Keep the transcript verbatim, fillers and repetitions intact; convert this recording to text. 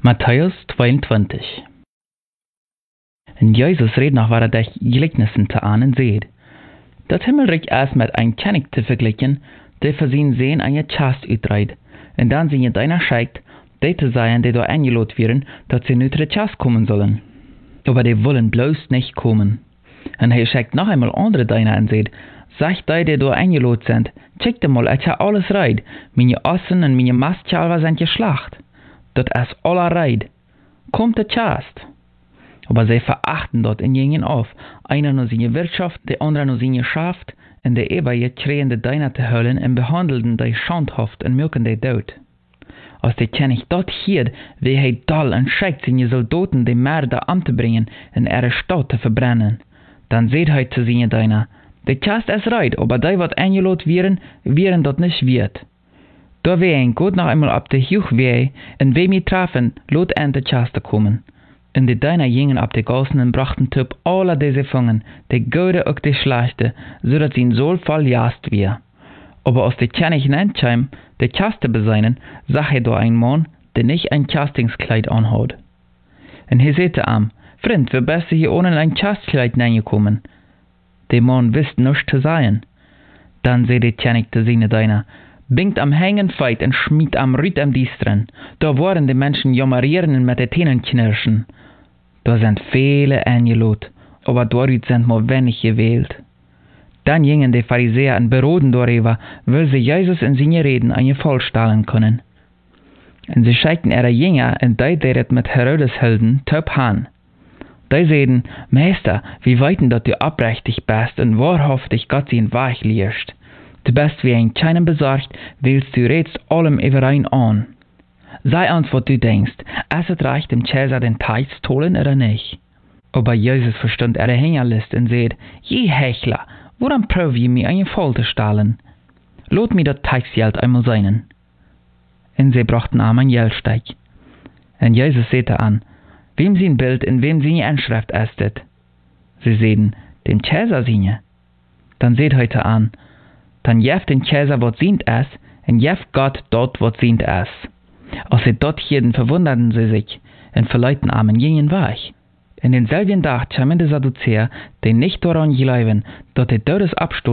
Matthäus zweiundzwanzig. En Jesus redt noch waar de gelijkenissen te aan en zeed. Dat Himmelrijk is met een kenning te vergelijken, die voor zijn zeen aan je chast uitreidt, en dan zijn je deiner scheikt, die te zijn die door aangeloot werden, dat sie nu te de chast komen zullen. Aber die wollen bloß nicht kommen. En hij scheikt noch einmal andere deiner en zeed, zeg die die door aangeloot zijn, check mal, als je alles reid, mijn ossen en mijn mastchalver zijn geslacht. Dat is aller reid. Kommt de chast. Aber sie verachten dort in gingen auf, einer nur seine Wirtschaft, der andere nur seine Schaft, und der Eber kreen de deiner te hüllen und behandelten die schandhaft und mögen die dood. Als die König dort hiert, wie hij dal en schickt seine Soldaten die Mörder an te bringen und ihre Stadt te verbrennen, dann seht hij zu seine deiner, die chast is reid, aber die wat eingelot wieren, wieren dat nicht wird. Da wir ein gut noch einmal ab de Juch weh, und wem wir trafen, lot an de chast te kommen. Und die Deiner gingen ab de Gassen und brachten Typ alle diese Fangen, die Gute und die Schlechte, so dass sie in so Fall jast wir. Aber aus de König Nentscheim, de Chaste beseinen, sah er da ein Mann, der nicht ein Chastingskleid anhat. Und er sagte am, Freund, wir bist hier ohne ein Chastkleid reingekommen. Der Mann wisst nichts zu sagen. Dann seh der König zu seine Deiner, bingt am Hängen feit und schmied am Rüt am Diestren. Da waren die Menschen jammerieren und mit den Tänen knirschen. Da sind viele eingelot, aber dort sind nur wenig gewählt. Dann gingen die Pharisäer und beroden darüber, weil sie Jesus in seine Reden eine Fall stellen können. Und sie schickten ihre Jünger und die deret mit Herodes Helden töp han. Die sagten, Meister, wie weiten dat du abrechtig bist und wahrhaftig Gott sie in Weich liest. Du bist wie ein Scheinen besorgt, willst du redst allem überein an. Sei uns, was du denkst, es es reicht dem Cäsar den Teich zu holen oder nicht. Aber Jesus verstand ihre Hängerlist und sagt, je Hechler, woran prüf je mir eine Fall zu stellen? Lot mir das Teichsgeld einmal seinen. Und sie brachten ihm ein Geldsteig. Und Jesus sagte an, wem sein Bild in wem seine Anschrift ist das? Sie sagten, dem Cäsar seine. Dann seht heute an, dann jeft den Cäsar, was sind es, und jeft Gott dort, was sind es. Als sie dort hielten, verwunderten sie sich, und verleuten Armen gingen weich. In denselben Tag kamen die Sadduzäer, die nicht daran glauben, dass der Todesabstoß